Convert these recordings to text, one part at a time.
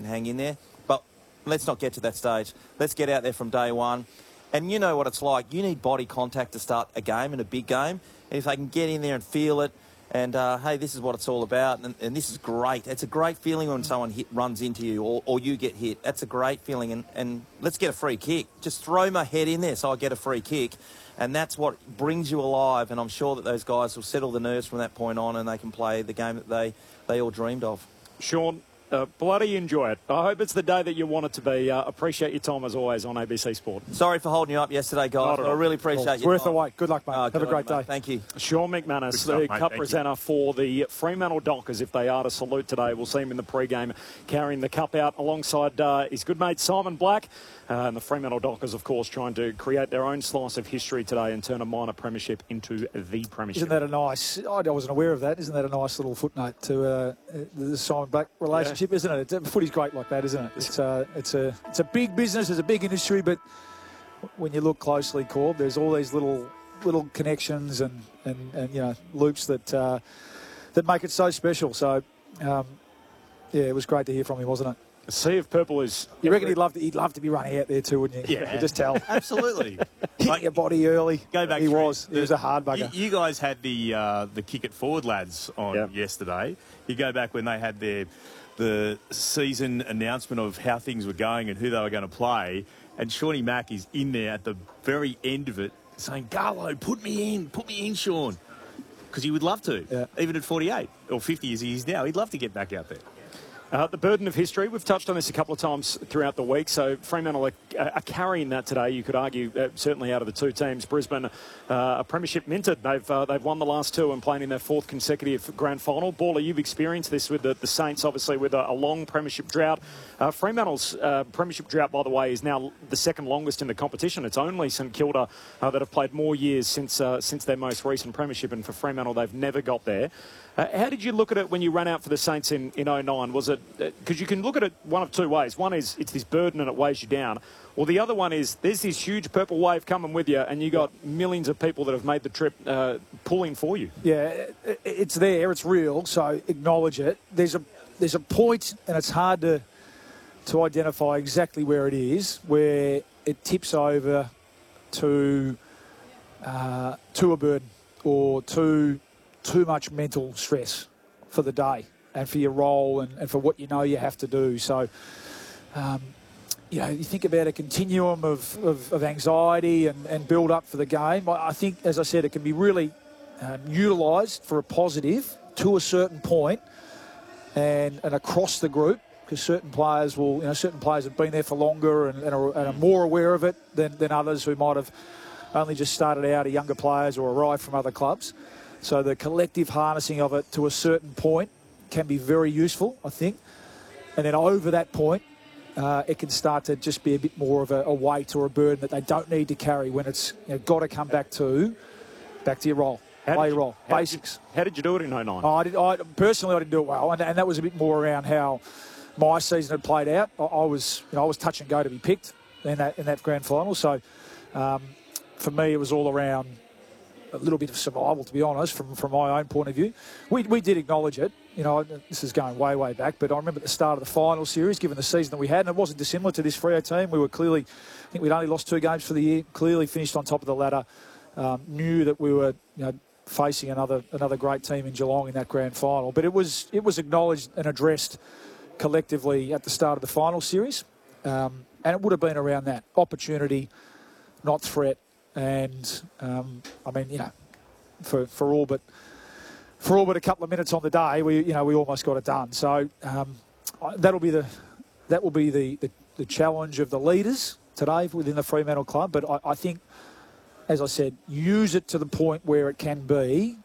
can hang in there. But let's not get to that stage. Let's get out there from day one. And you know what it's like. You need body contact to start a game and a big game. And if they can get in there and feel it, and, hey, this is what it's all about, and this is great. It's a great feeling when someone runs into you or you get hit. That's a great feeling, and let's get a free kick. Just throw my head in there so I get a free kick, and that's what brings you alive, and I'm sure that those guys will settle the nerves from that point on and they can play the game that they all dreamed of. Sean, bloody enjoy it. I hope it's the day that you want it to be. Appreciate your time as always on ABC Sport. Sorry for holding you up yesterday, guys. I really appreciate it. It's worth the wait. Good luck, mate. Have a great day. Thank you. Sean McManus, the cup presenter for the Fremantle Dockers. If they are to salute today, we'll see him in the pre-game carrying the cup out alongside his good mate Simon Black. And the Fremantle Dockers, of course, trying to create their own slice of history today and turn a minor premiership into the premiership. Isn't that a nice... I wasn't aware of that. Isn't that a nice little footnote to the Simon Black relationship, isn't it? Footy's great like that, isn't it? It's a big business, it's a big industry, but when you look closely, Corb, there's all these little connections and you know, loops that make it so special. So, yeah, it was great to hear from him, wasn't it? A sea of purple is... You reckon he'd love to be running out there too, wouldn't you? Yeah. You could just tell. Absolutely. Hit your body early. Go back. He was a hard bugger. You guys had the kick it forward lads on yesterday. You go back when they had the season announcement of how things were going and who they were going to play, and Shawnee Mack is in there at the very end of it saying, "Garlo, put me in, Sean," because he would love to, even at 48 or 50 as he is now. He'd love to get back out there. The burden of history, we've touched on this a couple of times throughout the week, so Fremantle are carrying that today, you could argue, certainly out of the two teams. Brisbane, a premiership minted. They've won the last two and playing in their fourth consecutive grand final. Baller, you've experienced this with the Saints, obviously, with a long premiership drought. Fremantle's premiership drought, by the way, is now the second longest in the competition. It's only St Kilda that have played more years since their most recent premiership, and for Fremantle, they've never got there. How did you look at it when you ran out for the Saints in 09? Was it because you can look at it one of two ways. One is it's this burden and it weighs you down. Or the other one is there's this huge purple wave coming with you and you got millions of people that have made the trip pulling for you. Yeah, it's there. It's real. So acknowledge it. There's a point, and it's hard to identify exactly where it is, where it tips over to a burden or too much mental stress for the day and for your role and for what you know you have to do. So, you know, you think about a continuum of anxiety and build up for the game. I think, as I said, it can be really utilised for a positive to a certain point and across the group, because certain players have been there for longer and are more aware of it than others who might have only just started out, or younger players or arrived from other clubs. So the collective harnessing of it to a certain point can be very useful, I think. And then over that point, it can start to just be a bit more of a weight or a burden that they don't need to carry when it's got to come back to your role, play your role, basics. How did you do it in 09? I personally didn't do it well, and that was a bit more around how my season had played out. I was touch and go to be picked in that grand final. So for me, it was all around a little bit of survival, to be honest, from my own point of view. We did acknowledge it. You know, this is going way back, but I remember at the start of the final series, given the season that we had, and it wasn't dissimilar to this Freo team, we were clearly, I think we'd only lost 2 games for the year, clearly finished on top of the ladder, knew that we were facing another great team in Geelong in that grand final. But it was acknowledged and addressed collectively at the start of the final series, and it would have been around that opportunity, not threat. And I mean, for all but a couple of minutes on the day, we almost got it done. So that will be the challenge of the leaders today within the Fremantle club. But I think, as I said, use it to the point where it can be,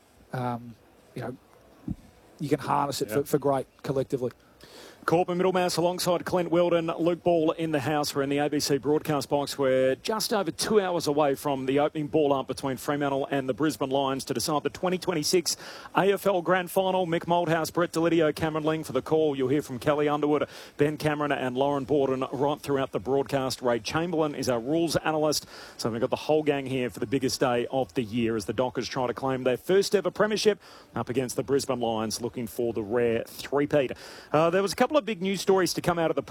you can harness it for great collectively. Corbin Middlemass alongside Clint Weldon, Luke Ball in the house. We're in the ABC broadcast box. We're just over 2 hours away from the opening ball up between Fremantle and the Brisbane Lions to decide the 2026 AFL Grand Final. Mick Moldhouse, Brett Delidio, Cameron Ling for the call. You'll hear from Kelly Underwood, Ben Cameron and Lauren Borden right throughout the broadcast. Ray Chamberlain is our rules analyst. So we've got the whole gang here for the biggest day of the year as the Dockers try to claim their first ever premiership up against the Brisbane Lions, looking for the rare three-peat. There was a couple of big news stories to come out of the